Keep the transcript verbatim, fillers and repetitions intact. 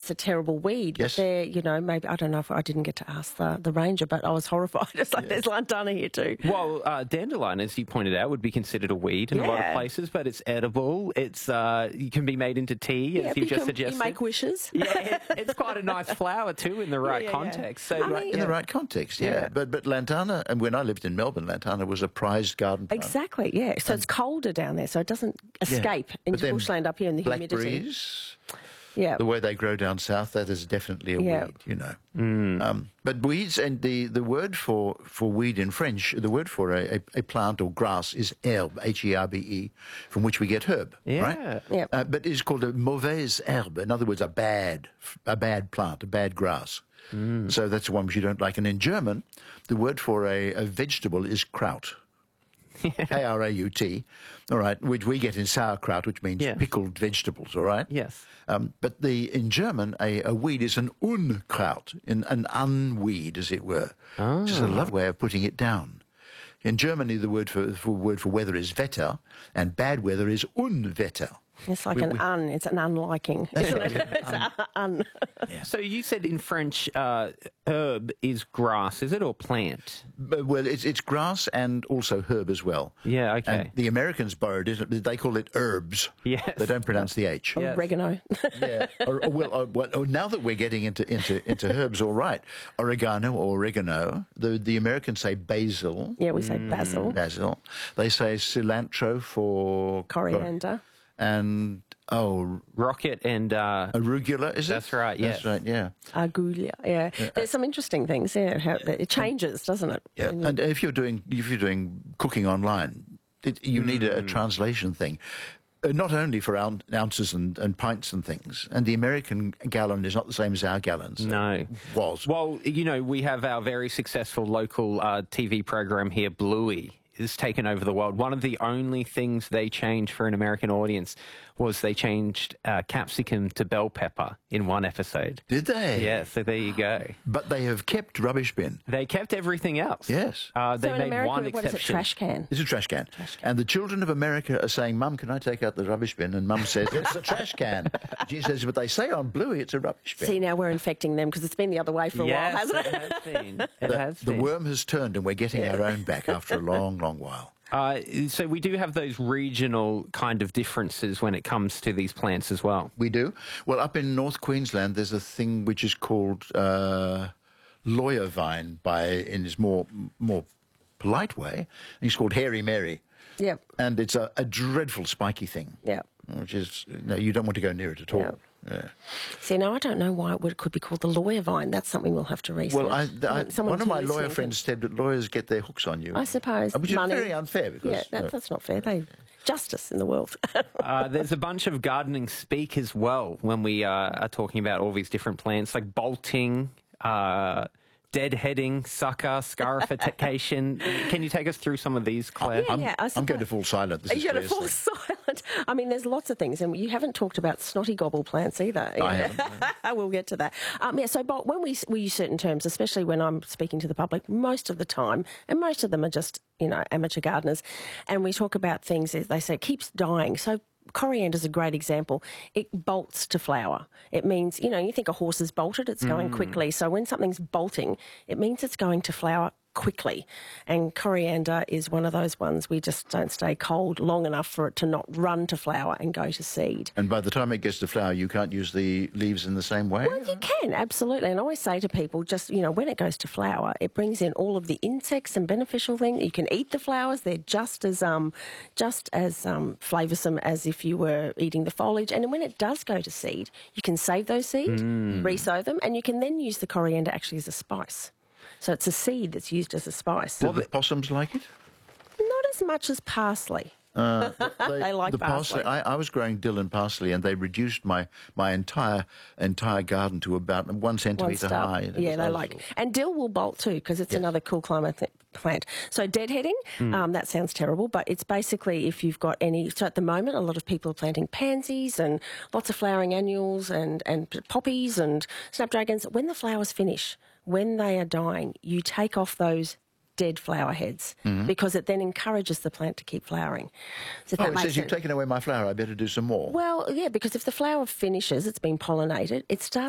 it's a terrible weed. Yes. But they're, you know, maybe, I don't know if I didn't get to ask the, the ranger, but I was horrified. It's like, yeah. there's lantana here too. Well, uh, dandelion, as you pointed out, would be considered a weed in yeah. a lot of places, but it's edible. It's uh, you can be made into tea, yeah, as you, you just can, suggested. You make wishes. Yeah, it, it's quite a nice flower too in the right yeah, yeah, context. Yeah. So, I mean, right, in yeah. the right context, yeah. yeah. But but lantana, and when I lived in Melbourne, lantana was a prized garden plant. Exactly, yeah. So and it's colder down there, so it doesn't escape yeah. into bushland up here in the humidity. Blackberries, yeah. the way they grow down south, that is definitely a yeah. weed, you know. Mm. Um, but weeds, and the, the word for, for weed in French, the word for a, a, a plant or grass is herbe, H E R B E, from which we get herb, yeah. right? Yeah. Uh, but it's called a mauvaise herbe, in other words, a bad, a bad plant, a bad grass. Mm. So that's the one which you don't like. And in German, the word for a, a vegetable is kraut. K R A U T, all right, which we get in sauerkraut, which means yeah. pickled vegetables, all right? Yes. Um, but the in German, a, a weed is an Unkraut, an, an unweed, as it were. Oh. Which is a lovely way of putting it down. In Germany, the word for, for word for weather is Wetter, and bad weather is Unwetter. It's like we, an we, un, it's an unliking, isn't it? It's un. un. Yeah. So you said in French, uh, herb is grass, is it, or plant? Well, it's, it's grass and also herb as well. Yeah, okay. And the Americans borrowed it. They call it herbs. Yes. They don't pronounce the H. Yes. Oregano. Yeah. Or, or, well, or, well, now that we're getting into, into, into herbs, all right. Oregano or oregano. The, the Americans say basil. Yeah, we say basil. Basil. They say cilantro for... Coriander. And, oh... Rocket and... Uh, arugula, is it? That's right, yes. That's right, yeah. Argulia, yeah. yeah. There's some interesting things, yeah. How, it changes, doesn't it? Yeah, and if you're doing if you're doing cooking online, it, you mm. need a, a translation thing. Uh, not only for ounces and, and pints and things, and the American gallon is not the same as our gallons. No. Was. Well, you know, we have our very successful local uh, T V program here, Bluey, has taken over the world. One of the only things they changed for an American audience was they changed uh, capsicum to bell pepper in one episode. Did they? Yeah, so there you go. But they have kept rubbish bin. They kept everything else. Yes. Uh, they so in made America, one what exception. is it, trash can? It's a trash can. trash can. And the children of America are saying, Mum, can I take out the rubbish bin? And Mum says, it's a trash can. She says, but they say on Bluey it's a rubbish bin. See, now we're infecting them because it's been the other way for a yes, while, hasn't it? it has been. It the, has the been. worm has turned and we're getting yeah. our own back after a long, long while. Uh, so we do have those regional kind of differences when it comes to these plants as well. We do. Well, up in North Queensland, there's a thing which is called uh, lawyer vine, by in its more more polite way. It's called Hairy Mary. Yep. And it's a, a dreadful spiky thing. Yeah. Which is, no, you don't want to go near it at all. Yep. Yeah. See, now I don't know why it, would, it could be called the lawyer vine. That's something we'll have to research. Well, I, I, Someone one of my listening lawyer can- friends said that lawyers get their hooks on you. I suppose. Which is money. very unfair because... Yeah, that, uh, that's not fair. They justice in the world. uh, there's a bunch of gardening speak as well when we uh, are talking about all these different plants, like bolting, uh, deadheading, sucker, scarification. Can you take us through some of these, Claire? Yeah, I'm, yeah, I I'm going to fall silent. This is You're going to fall Claire's silent. I mean, there's lots of things, and you haven't talked about snotty gobble plants either. I haven't. We'll get to that. Um, yeah, so but when we, we use certain terms, especially when I'm speaking to the public, most of the time, and most of them are just, you know, amateur gardeners, and we talk about things, they say it keeps dying. So coriander is a great example. It bolts to flower. It means, you know, you think a horse is bolted, it's going Mm. quickly. So when something's bolting, it means it's going to flower quickly. And coriander is one of those ones we just don't stay cold long enough for it to not run to flower and go to seed. And by the time it gets to flower, you can't use the leaves in the same way? Well, you can, absolutely. And I always say to people, just, you know, when it goes to flower, it brings in all of the insects and beneficial things. You can eat the flowers. They're just as um, just as um, flavoursome as if you were eating the foliage. And when it does go to seed, you can save those seeds, Mm. re-sow them, and you can then use the coriander actually as a spice. So it's a seed that's used as a spice. Do the possums like it? Not as much as parsley. Uh, they, They like the parsley. I, I was growing dill and parsley, and they reduced my, my entire entire garden to about one One centimetre stub. high. It Yeah, was they awful. like. And dill will bolt too because it's Yes. another cool climate th- plant. So deadheading, um, that sounds terrible, but it's basically if you've got any. So at the moment, a lot of people are planting pansies and lots of flowering annuals and and poppies and snapdragons. When the flowers finish, when they are dying, you take off those dead flower heads because it then encourages the plant to keep flowering. So if Oh, that it makes says you've sense. taken away my flower, I better do some more. Well, yeah, because if the flower finishes, it's been pollinated, it starts